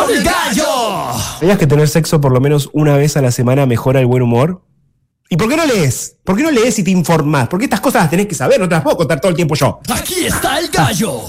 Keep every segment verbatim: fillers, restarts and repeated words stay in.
al gallo! ¿Sabías que tener sexo por lo menos una vez a la semana mejora el buen humor? ¿Y por qué no lees? ¿Por qué no lees y te informás? Porque estas cosas las tenés que saber, no te las puedo contar todo el tiempo yo. Aquí está el gallo.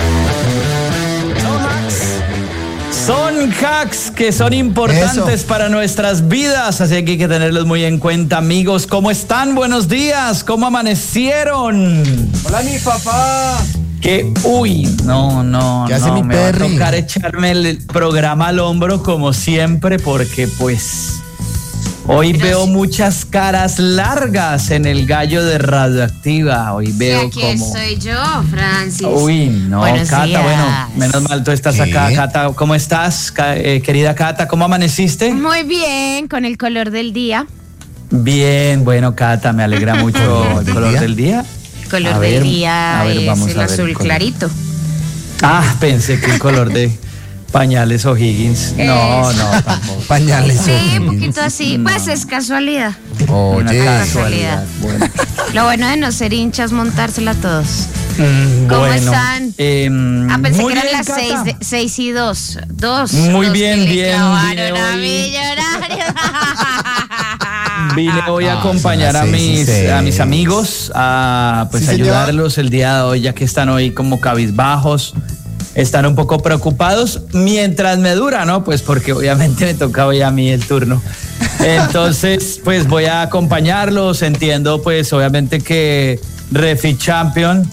Son hacks que son importantes Eso. para nuestras vidas, así que hay que tenerlos muy en cuenta, amigos. ¿Cómo están? Buenos días. ¿Cómo amanecieron? Hola, mi papá. Que, uy, no, no, ¿Qué hace no, mi me perri? va a tocar echarme el programa al hombro como siempre, porque pues hoy Pero veo sí. muchas caras largas en el gallo de Radioactiva. Hoy veo Sí, aquí como... estoy yo, Francis. Uy, no, Buenos Cata, días. bueno, menos mal tú estás ¿Qué? acá, Cata. ¿Cómo estás, ca- eh, querida Cata? ¿Cómo amaneciste? Muy bien, con el color del día. Bien, bueno, Cata, me alegra mucho el color día? del día. El color A ver, del día a ver, es vamos el a ver el azul color. clarito. Ah, pensé que el color de pañales O'Higgins. No, Eso. no, tampoco. Pañales. Sí, un O'Higgins. poquito así. Pues es casualidad. Una Oye, casualidad. Bueno, Lo bueno de no ser hinchas, montársela a todos. Mm, ¿Cómo bueno, están? em, Ah, pensé muy que eran bien, las Cata. seis, de- seis y dos. Dos. Muy dos bien, que le bien, clavaron vine a hoy. Millonarios. Vine hoy a Ah, acompañar son a las seis y mis, seis. a mis amigos a pues Sí, señor. ayudarlos el día de hoy, ya que están hoy como cabizbajos, están un poco preocupados mientras me dura, ¿no? Pues porque obviamente me toca hoy a mí el turno. Entonces, pues voy a acompañarlos, entiendo pues obviamente que Refi Champion,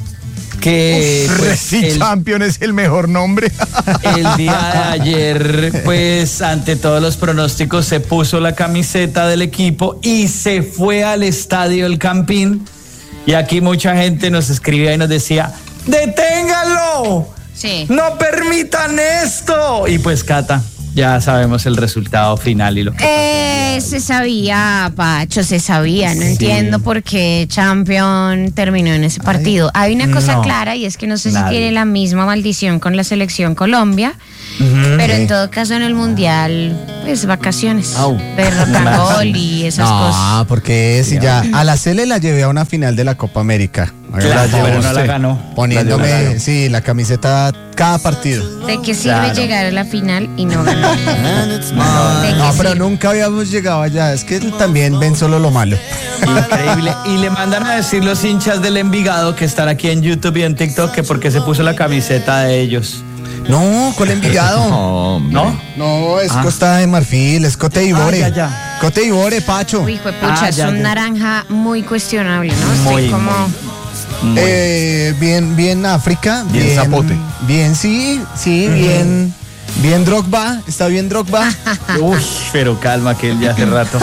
que pues, Reci el- Champion es el mejor nombre. el día de ayer, pues ante todos los pronósticos, se puso la camiseta del equipo y se fue al estadio El Campín. Y aquí mucha gente nos escribía y nos decía, ¡deténganlo! Sí. ¡No permitan esto! Y pues, Cata, ya sabemos el resultado final y lo que Eh, se sabía, Pacho, se sabía. No Sí. entiendo por qué Champion terminó en ese partido. Hay una cosa No. clara y es que no sé Nadie. si tiene la misma maldición con la selección Colombia, Ujú. pero en todo caso en el Mundial, pues vacaciones. Au. De rock and roll y esas cosas. No, porque si ya a la Cele la llevé a una final de la Copa América. Claro, La llevó pero no la usted. ganó. La ganó. Poniéndome, sí, la camiseta cada partido. ¿De qué sirve Claro. llegar a la final y no ganar? ¿De qué No, pero sirve? nunca habíamos llegado allá. Es que también ven solo lo malo. Increíble. Y le mandan a decir los hinchas del Envigado que están aquí en YouTube y en TikTok que porque se puso la camiseta de ellos. No, ¿cuál enviado? ¿No? No, es Ah. Costa de Marfil, es Cote d'Ivore. Ah, ya, ya. Cote d'Ivore, Pacho. Uy, hijo de pucha, Ah, es ya, un ya. naranja muy cuestionable, ¿no? Estoy Muy, como... Muy- Eh, bien, bien África. Bien zapote. Bien, sí, sí, bien. Bien Drogba, está bien Drogba. Uy, pero calma que él ya hace rato.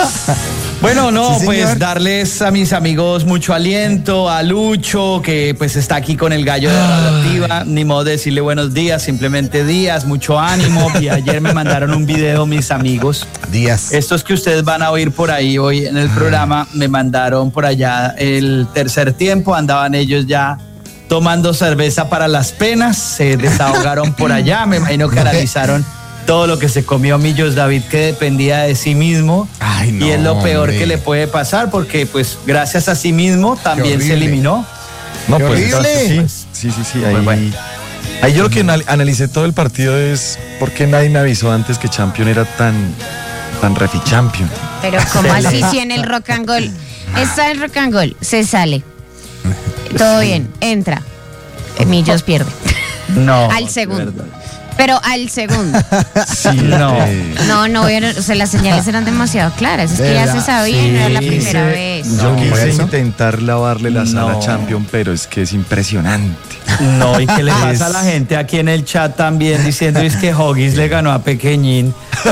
Bueno, no, Sí, pues señor. darles a mis amigos mucho aliento, a Lucho, que pues está aquí con el gallo de Radioactiva, ni modo de decirle buenos días, simplemente días, mucho ánimo. Y ayer me mandaron un video mis amigos. Díaz. Estos que ustedes van a oír por ahí hoy en el programa, me mandaron por allá el tercer tiempo, andaban ellos ya tomando cerveza para las penas, se desahogaron por allá, me imagino que analizaron todo lo que se comió Millos David, que dependía de sí mismo. Ay, no, y es lo peor hombre. que le puede pasar, porque pues gracias a sí mismo también se horrible. eliminó. No, ¡Qué pues horrible! entonces, sí, sí, sí, sí. Ahí, Pues bueno. ahí yo lo que anal- analicé todo el partido es por qué nadie me avisó antes que Champion era tan, tan refi Champion. Pero como así si en el rock and roll está el rock and roll, se sale. Todo bien, entra. Millos pierde. No. Al es segundo. verdad. Pero al segundo. Sí, No. eh, No, no vieron, o sea, las señales eran demasiado claras. Es que ya se sabía, no era la Sí, primera quise- vez. Yo No, quise eso. intentar lavarle la sala No. a Champion, pero es que es impresionante. No, y qué le pasa Es- a la gente aquí en el chat también diciendo es que Hoggies le ganó a Pequeñín.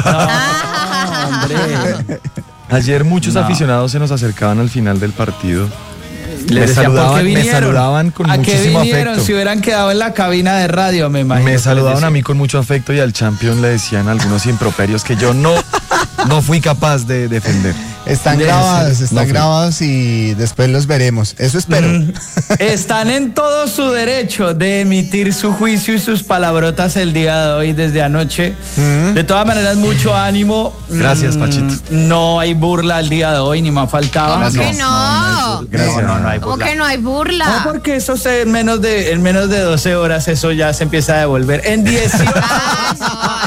No, hombre. Ayer muchos No. aficionados se nos acercaban al final del partido. Les Me decía, ¿por qué saludaban, me vinieron? saludaban con ¿A qué muchísimo vinieron? afecto. Si hubieran quedado en la cabina de radio, me imagino. que Me les saludaban a decía. mí con mucho afecto y al Champion le decían algunos improperios que yo no, no fui capaz de defender. Están Debe grabados, ser. están No fue. grabados y después los veremos. Eso espero. Mm, Están en todo su derecho de emitir su juicio y sus palabrotas el día de hoy, desde anoche. Mm. De todas maneras, mucho ánimo. Gracias, Mm, Pachito. No hay burla el día de hoy, ni más faltaba. ¿Cómo que No, no? Gracias. no, no hay ¿Cómo burla. que no hay burla? No, porque eso se, en menos de en menos de doce horas eso ya se empieza a devolver. En dieciocho Ah, no, ahí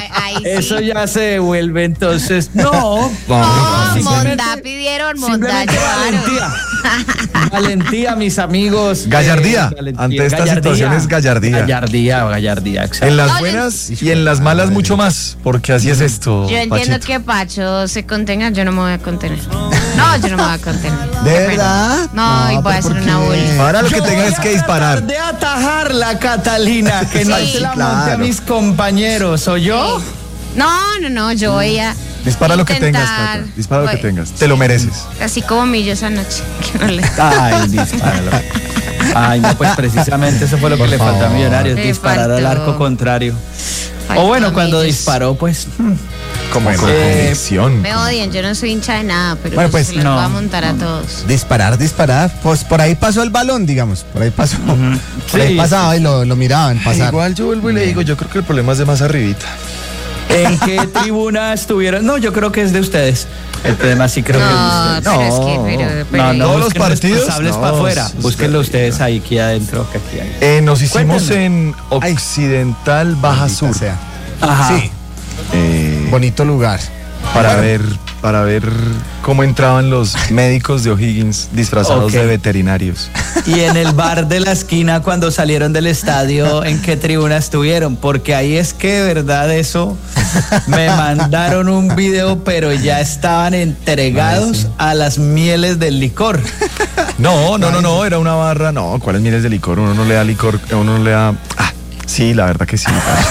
Eso ya se devuelve, entonces. No. Oh, Simplemente- Monda, pidieron Monda, Simplemente llevaron. valentía. Valentía, mis amigos. Gallardía. Eh, Ante estas situaciones, gallardía. Gallardía, gallardía, exacto. En las Oye. buenas y en las malas mucho más, porque así es esto. Yo entiendo Pachito. que Pacho se contenga, yo no me voy a contener. No, yo no me voy a contener. ¿De Qué pena. verdad? No, y No, voy a pero hacer ¿por una qué? bolsa. Ahora lo que Yo tengas voy es a que disparar. tratar de atajarla, Catalina, que no Sí. se la Sí, monte a claro. mis compañeros, ¿o yo? No, no, no, yo voy a. Dispara lo que tengas, intentar- Cata. Dispara lo que voy- tengas. Te lo mereces. Así como Millo esa noche. Que no le... Ay, dispáralo. Ay, no, pues precisamente eso fue lo que Por le faltó a favor. Millonarios, Le disparar al faltó. arco contrario. Faltó O bueno, cuando Millos. disparó, pues. hmm, Como con Eh, convicción. Me odian, yo no soy hincha de nada, pero Bueno, yo pues, se los no, voy a montar a todos. Disparar, disparar. Pues por ahí pasó el balón, digamos. Por ahí pasó. Por ahí Sí. pasaba y lo, lo miraban pasar. Igual yo vuelvo y le digo, yo creo que el problema es de más arribita. ¿En qué tribuna estuvieron? No, yo creo que es de ustedes. El tema sí creo que es de No, ustedes. pero es que, pero, pero- No, no, Todos los busquen partidos, responsables no, para afuera. usted- Búsquenlo ustedes ahí, aquí adentro, que aquí hay. Eh, nos hicimos Cuéntenme. en Occidental Baja Maldita Sur sea. Ajá. Sí, eh, bonito lugar. para ver para ver cómo entraban los médicos de O'Higgins disfrazados Ok. de veterinarios. Y en el bar de la esquina, cuando salieron del estadio, ¿en qué tribuna estuvieron? Porque ahí es que de verdad eso me mandaron un video, pero ya estaban entregados a las mieles del licor. No, no, no, no, era una barra. No, ¿cuáles miles de licor? Uno no le da licor, uno no le da. Ah, sí, la verdad que sí.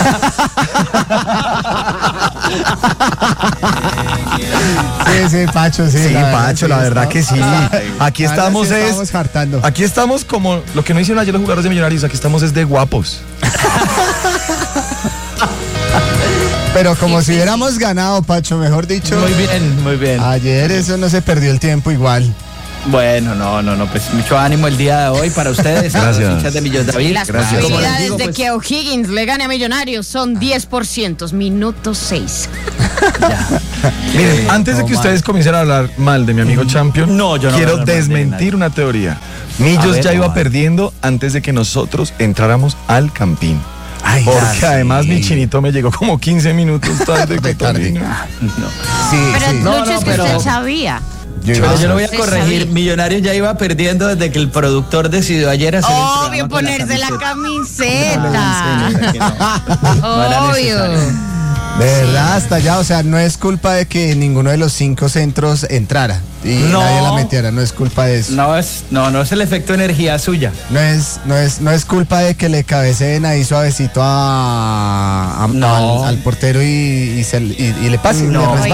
Sí, sí, Pacho, sí. Sí, Pacho, la verdad que sí. Aquí estamos es. Estamos hartando. Aquí estamos como lo que no hicieron ayer los jugadores de Millonarios, aquí estamos es de guapos. Pero como si hubiéramos ganado, Pacho, mejor dicho. Muy bien, muy bien. Ayer eso no se perdió el tiempo igual. Bueno, no, no, no, pues mucho ánimo el día de hoy para ustedes, a los Gracias. hinchas de Millos David. Las Gracias. Como les posibilidades digo, de pues, que O'Higgins le gane a Millonarios son diez por ciento, minuto seis. Miren, antes de que no, ustedes comiencen a hablar mal de mi amigo Champion, No, yo no quiero voy a hablar mal de desmentir nadie. una teoría. A Millos ver, ya iba Omar. perdiendo antes de que nosotros entráramos al Campín. Ay, Porque ya, además sí. mi chinito me llegó como quince minutos tarde. De tarde. Cotonino. no. Sí, Pero sí. No, Lucho, no, es que pero- usted sabía. Yo iba Pero a- yo lo voy a Se corregir. sabía. Millonarios ya iba perdiendo desde que el productor decidió ayer hacer el programa Obvio, con ponerse la camiseta. camiseta. No era Obvio. necesario. De verdad, hasta allá, o sea, no es culpa de que ninguno de los cinco centros entrara y No. nadie la metiera, no es culpa de eso. No, No es, no, no es el efecto energía suya. es, no es, no es culpa de que le cabeceen ahí suavecito a, a- No. al, al portero y, y, se- y- y le pase, No. le resbale.